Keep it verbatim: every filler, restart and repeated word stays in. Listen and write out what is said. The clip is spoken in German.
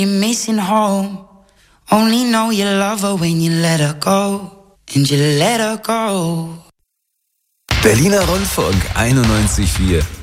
You're missing home. Only know you love her when you let her go. And you let her go. Berliner Rundfunk einundneunzig Komma vier